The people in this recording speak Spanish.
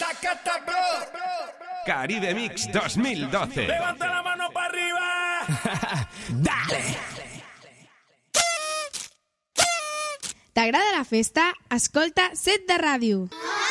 Caribe Mix 2012. ¡Levanta la mano para arriba! Dale! T'agrada la festa? Escolta Set de Ràdio.